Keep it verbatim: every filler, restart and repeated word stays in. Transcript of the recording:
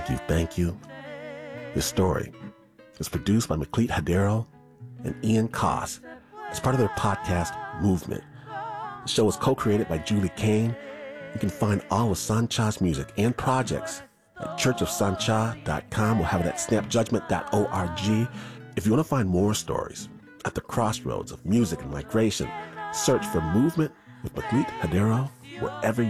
thank you, thank you. This story is produced by Maklit Hadero and Ian Koss as part of their podcast, Movement. The show is co-created by Julie Kane. You can find all of Sancha's music and projects at church of sancha dot com. We'll have it at snap judgment dot org. If you want to find more stories at the crossroads of music and migration, search for Movement with Maklit Hadero wherever